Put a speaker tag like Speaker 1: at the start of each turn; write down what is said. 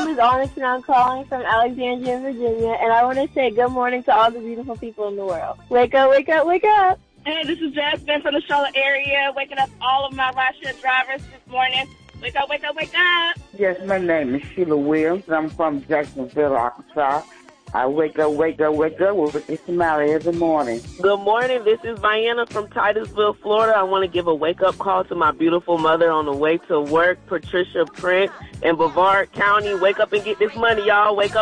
Speaker 1: is Onyx, and I'm calling from Alexandria, Virginia, and I want to say good morning to all the beautiful people in the world. Wake up, wake up, wake up!
Speaker 2: Hey, this is Jasmine from the Charlotte area, waking up all of my rideshare drivers this morning. Wake up, wake up, wake up!
Speaker 3: Yes, my name is Sheila Williams. I'm from Jacksonville, Arkansas. I wake up with a smile every morning.
Speaker 4: Good morning. This is Vienna from Titusville, Florida. I want to give a wake-up call to my beautiful mother on the way to work, Patricia Prince in Brevard County. Wake up and get this money, y'all. Wake up.